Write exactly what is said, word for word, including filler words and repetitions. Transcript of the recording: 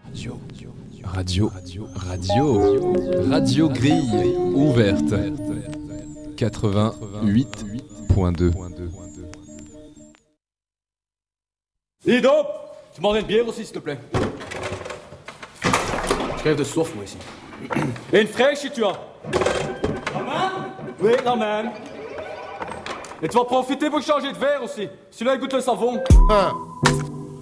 Radio. Radio. Radio Grille ouverte. quatre-vingt-huit point deux. Et donc, tu m'en donnes une bière aussi, s'il te plaît. Je crève de soif, moi, ici. Et une fraîche, si tu as. Quand même? Oui, quand même. Et tu vas profiter pour changer de verre aussi. Celui-là, il goûte le savon. Hein.